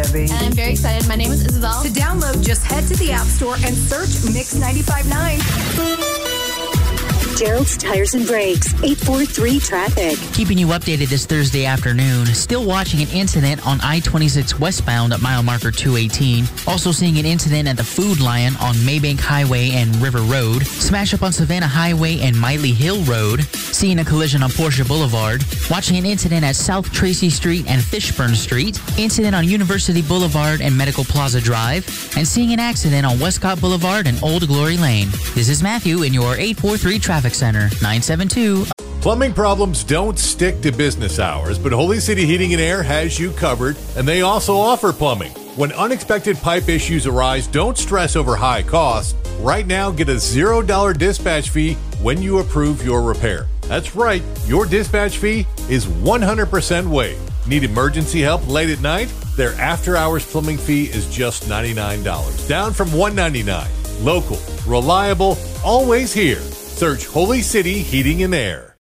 Debbie. And I'm very excited. My name is Isabel. To download, just head to the App Store and search Mix 95.9. Gerald's Tires and Brakes, 843 traffic. Keeping you updated this Thursday afternoon. Still watching an incident on I-26 westbound at mile marker 218. Also seeing an incident at the Food Lion on Maybank Highway and River Road. Smash up on Savannah Highway and Miley Hill Road. Seeing a collision on Porsche Boulevard. Watching an incident at South Tracy Street and Fishburne Street. Incident on University Boulevard and Medical Plaza Drive. And seeing an accident on Westcott Boulevard and Old Glory Lane. This is Matthew in your 843 Traffic Center, 972. Plumbing problems don't stick to business hours, but Holy City Heating and Air has you covered, and they also offer plumbing. When unexpected pipe issues arise, don't stress over high costs. Right now, get a $0 dispatch fee when you approve your repair. That's right, your dispatch fee is 100% waived. Need emergency help late at night? Their after-hours plumbing fee is just $99, down from $199. Local, reliable, always here. Search Holy City Heating and Air.